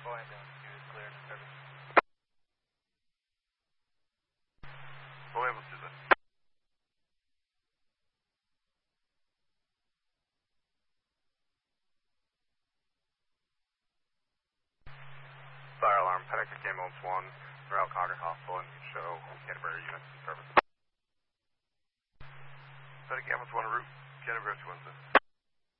ambulance 2 is cleared for service. Full ambulance 2 then. Fire alarm, Pennington ambulance 1, Route Concord Hospital, and show Canterbury units in service. Pennington ambulance 1 route, Canterbury 2 Wednesday.